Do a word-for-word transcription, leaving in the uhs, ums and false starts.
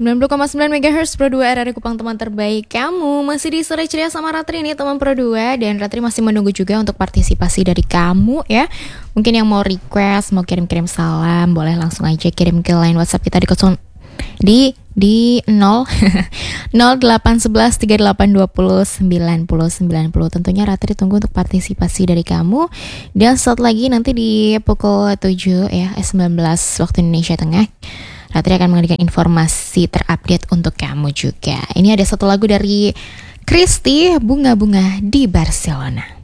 sembilan puluh koma sembilan megahertz Pro dua R R Kupang, teman terbaik kamu. Masih di Sore Ceria sama Ratri ini teman Pro dua. Dan Ratri masih menunggu juga untuk partisipasi dari kamu ya. Mungkin yang mau request, mau kirim-kirim salam, boleh langsung aja kirim ke line WhatsApp kita di kosong di di nol nol delapan satu satu tiga delapan dua nol sembilan nol sembilan nol. Tentunya Ratri tunggu untuk partisipasi dari kamu. Dan saat lagi nanti di pukul tujuh ya sembilan belas waktu Indonesia Tengah, Ratri akan memberikan informasi terupdate untuk kamu juga. Ini ada satu lagu dari Christy, Bunga-Bunga di Barcelona.